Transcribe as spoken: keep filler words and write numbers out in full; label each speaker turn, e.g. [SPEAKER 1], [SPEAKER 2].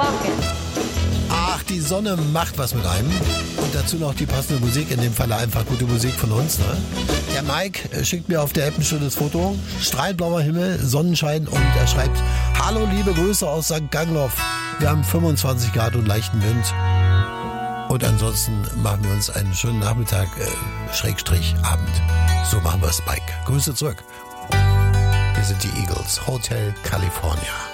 [SPEAKER 1] walking.
[SPEAKER 2] Ach, die Sonne macht was mit einem. Und dazu noch die passende Musik, in dem Falle einfach gute Musik von uns. Ne? Der Mike schickt mir auf der App-Stunde das Foto. Strahlblauer Himmel, Sonnenschein und er schreibt: Hallo, liebe Grüße aus Sankt Gangloff. Wir haben fünfundzwanzig Grad und leichten Wind. Und ansonsten machen wir uns einen schönen Nachmittag, äh, Schrägstrich, Abend. So machen wir es, Mike. Grüße zurück. Wir sind die Eagles, Hotel California.